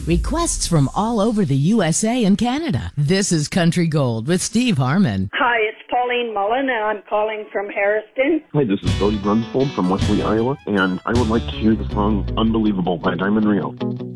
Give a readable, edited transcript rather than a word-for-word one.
Requests from all over the USA and Canada. This is Country Gold with Steve Harmon. Hi, it's Pauline Mullen, and I'm calling from Harriston. Hi, this is Cody Grunsfold from Wesley, Iowa, and I would like to hear the song Unbelievable by Diamond Rio.